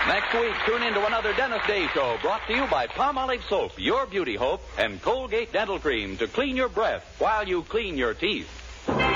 Next week, tune in to another Dennis Day Show brought to you by Palmolive Soap, your beauty hope, and Colgate Dental Cream to clean your breath while you clean your teeth.